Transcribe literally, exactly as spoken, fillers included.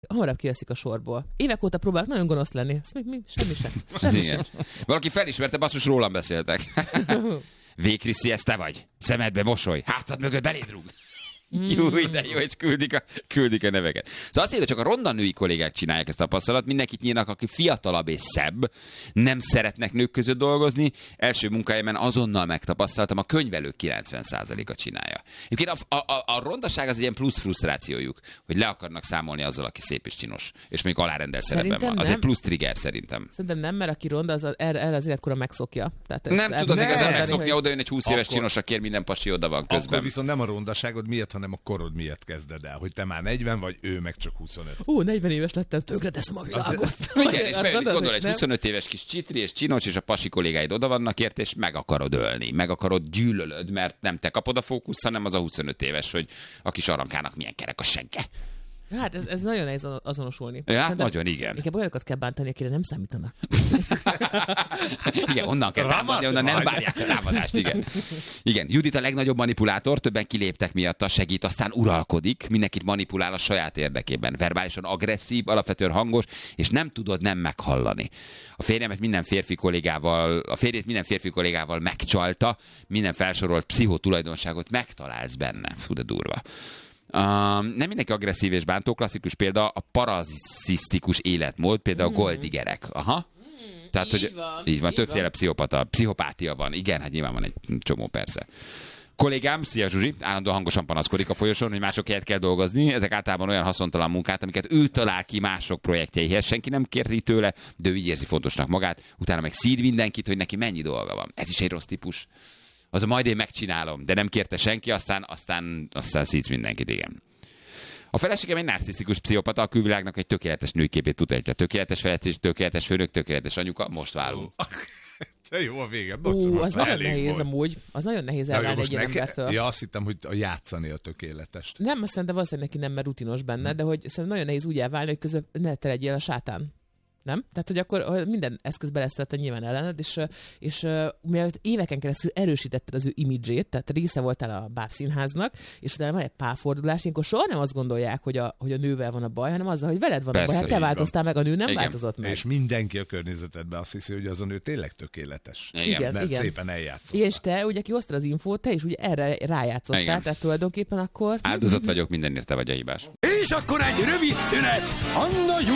hamarabb kiveszik a sorból. Évek óta próbálok nagyon gonosz lenni. Ez mi, mi, semmi sem. Semmi sem. Valaki felismerte, basszus, rólam beszéltek. Vékriszi, ez te vagy. Szemedbe mosoly, hátad mögött beléd rúg. Jó, de jó, és küldik a, küldik a neveket. Szóval azt írja, csak a ronda női kollégák csinálják ezt a tapasztalat, mindenkit nyírnak, aki fiatalabb és szebb, nem szeretnek nők között dolgozni. Első munkahelyemen azonnal megtapasztaltam, a könyvelők kilencven százaléka csinálja. Egyébként a, a, a, a rondaság az egy ilyen plusz frusztrációjuk, hogy le akarnak számolni azzal, aki szép és csinos, és mondjuk alárendelt szerepben van. Az nem. Egy plusz trigger szerintem. Szerintem nem, mert aki ronda, az erre, erre az életkora megszokja. Tehát nem tudod ne, igazán megszokni, hogy... oda jön egy húsz éves akkor... csinos, akiért minden pasi oda van közben. Akkor viszont nem a rondaságod miatt, hanem a korod miatt kezded el, hogy te már negyven vagy, ő meg csak huszonöt. Ó, negyven éves lettem, tökre teszem a világot. Igen, és meg gondol, egy huszonöt éves kis csitri és csinos, és a pasi kollégáid oda vannak ért, és meg akarod ölni, meg akarod gyűlölöd, mert nem te kapod a fókusz, hanem az a huszonöt éves, hogy a kis arankának milyen kerek a segge. Hát ez, ez nagyon nehéz azonosulni. Ja, hát nagyon igen. Inkább olyanokat kell bántani, akire nem számítanak. Igen, onnan kell támadni, onnan nem várják a támadást, igen. Igen, Judit a legnagyobb manipulátor, többen kiléptek miatta, segít, aztán uralkodik, mindenkit manipulál a saját érdekében. Verbálisan agresszív, alapvetően hangos, és nem tudod nem meghallani. A férjemet minden férfi kollégával, a férjét minden férfi kollégával megcsalta, minden felsorolt pszichotulajdonságot megtalálsz benne. Fú, de durva. Uh, nem mindenki agresszív és bántó, klasszikus példa a parazisztikus életmód, például a goldigerek. Aha. Mm, Tehát, így hogy van, így van, így többféle van. pszichopata, pszichopátia van. Igen, hát nyilván van egy csomó, persze. Kollégám, szia Zsuzsi, állandóan hangosan panaszkodik a folyosón, hogy mások helyet kell dolgozni. Ezek általában olyan haszontalan munkát, amiket ő talál ki mások projektjeihez. Senki nem kérti tőle, de ő így érzi fontosnak magát. Utána meg szíd mindenkit, hogy neki mennyi dolga van. Ez is egy rossz típus. Az a majd én megcsinálom, de nem kérte senki, aztán, aztán, aztán szíc mindenkit, igen. A feleségem egy narcisztikus pszichopata, a külvilágnak egy tökéletes nőképét tudja. Tökéletes felettes, tökéletes főnök, tökéletes anyuka, most válunk. De jó a vége. Ó, az nagyon nehéz volt. Amúgy. Az nagyon nehéz elvárni egy ilyen embertől. Ja, azt hittem, hogy a játszani a tökéletest. Nem, azt szerintem valószínűleg neki nem, mert rutinos benne, hmm. de hogy szerintem nagyon nehéz úgy elválni, hogy közben ne te legyél a sátán. Nem? Tehát, hogy akkor minden eszköz belesztette nyilván ellened, és, és mielőtt éveken keresztül erősítetted az ő imidzsét, tehát része voltál a bábszínháznak, és utána van egy párfordulás, ilyenkor soha nem azt gondolják, hogy a, hogy a nővel van a baj, hanem azzal, hogy veled van Persze, a baj. Hát te változtál van. meg, a nő nem igen. változott meg. És mindenki a környezetedben azt hiszi, hogy az a nő tényleg tökéletes. Igen, igen mert igen. szépen eljátszottál. És te, ugye kihoztad az infót, te is ugye erre rájátszottál, igen. tehát tulajdonképpen akkor... Áldozat vagyok, mindenért te vagy a hibás. És akkor egy rövid szünet. Anna